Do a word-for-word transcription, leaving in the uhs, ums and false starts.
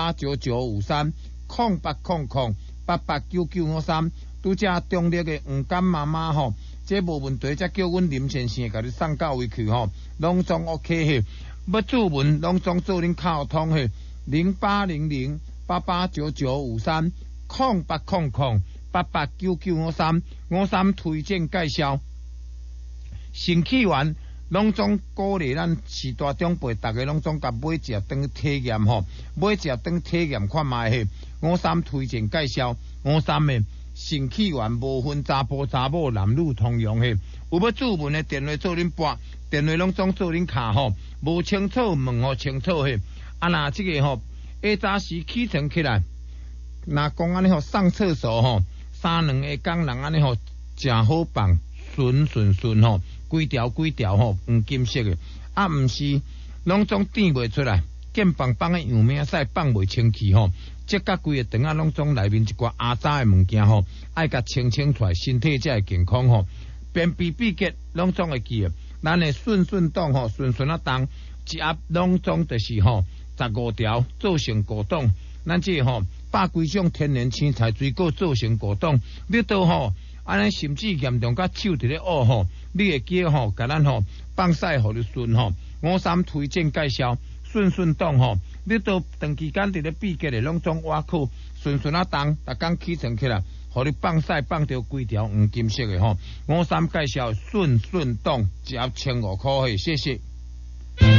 八九九五三空八空空八八九九五三。拄则中立的黄干妈妈吼，这无问题，则叫阮林先生甲你送到位去吼，拢总 OK 嘿。要注文拢总做恁卡通嘿，零八零零八八九九五三空八空空八八九九五三五三推荐介绍。新起源拢总鼓励咱市大长辈，大家拢总甲买一盒当体验吼，买一盒当体验看卖嘿。五三推荐介绍，五三的新起源无分查甫查某男女通用嘿。有要注文的电话做恁拨，电话拢总做恁卡吼，无清楚问吼清楚嘿。啊那这个吼，下早时起床起来，若讲安尼吼上厕所吼，三两个工人安尼吼，真好放，顺顺顺吼。规条规条吼黄金色的，啊毋是拢总点袂出来，见放放的样名使放袂清气吼，即甲规个肠仔拢总内面一寡阿渣的物件吼，爱甲清清出来，身体才会健康吼。便秘闭结拢总会记的，咱的顺顺动吼，顺顺啊动，一盒拢总就是吼十五条做成果冻，咱即吼百几种天然青菜水果做成果冻，你都吼。安尼甚至严重甲手伫咧恶吼，你会记吼，甲咱吼放屎互你顺吼。五三推荐介绍顺顺动吼，你都长期间伫咧闭结的拢总挖苦顺顺啊动，逐工起床起来，互你放屎放着规条黄金色的吼。五三介绍顺顺动，只要千五块嘿，谢谢。